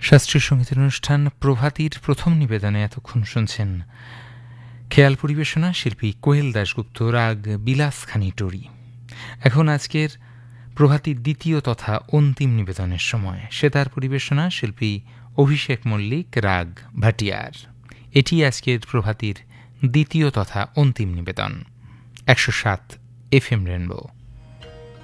শাস্ত্রীয় সঙ্গীতের অনুষ্ঠান প্রভাতীর প্রথম নিবেদনে এতক্ষণ শুনছেন খেয়াল পরিবেশনা শিল্পী কোয়েল দাশগুপ্ত, রাগ বিলাসখানি টরি। এখন আজকের প্রভাতীর দ্বিতীয় তথা অন্তিম নিবেদনের সময়। সেতার পরিবেশনা শিল্পী অভিষেক মল্লিক, রাগ ভাটিয়ার। এটি আজকের প্রভাতীর দ্বিতীয় তথা অন্তিম নিবেদন। 107 FM রেনবো।